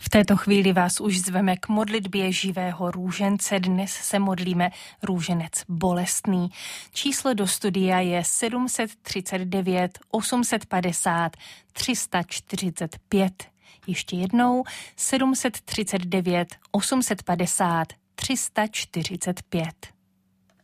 V této chvíli vás už zveme k modlitbě živého růžence. Dnes se modlíme růženec bolestný. Číslo do studia je 739 850 345. Ještě jednou 739 850 345.